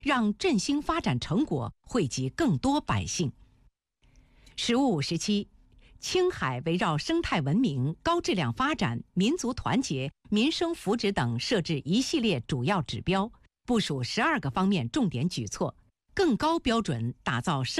让振兴发展成果惠及更多百姓。15、57，青海围绕生态文明、高质量发展、民族团结、民生福祉等设置一系列主要指标，部署12个方面重点举措，更高标准打造生